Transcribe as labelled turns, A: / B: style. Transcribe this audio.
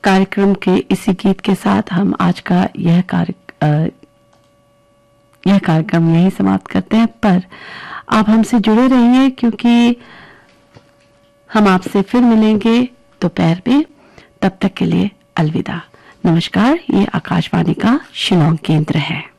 A: कार्यक्रम के इसी गीत के साथ हम आज का यह कार्यक्रम यही समाप्त करते हैं, पर आप हमसे जुड़े रहिए क्योंकि हम आपसे फिर मिलेंगे दोपहर में। तब तक के लिए अलविदा। नमस्कार। ये आकाशवाणी का शिलांग केंद्र है।